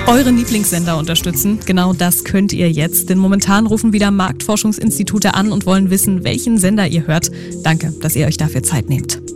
euren Lieblingssender unterstützen. Genau das könnt ihr jetzt, denn momentan rufen wieder Marktforschungsinstitute an und wollen wissen, welchen Sender ihr hört. Danke, dass ihr euch dafür Zeit nehmt.